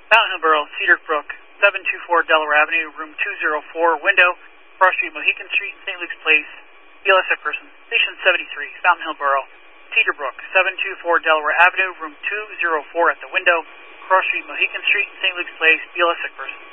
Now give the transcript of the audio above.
Fountain Hill Borough, Cedar Brook, 724 Delaware Avenue, room 204, window, Cross Street, Mohican Street, St. Luke's Place, BLS person. Station 73, Fountain Hill Borough, Cedar Brook, 724 Delaware Avenue, room 204 at the window, Cross Street, Mohican Street, St. Luke's Place, BLS person.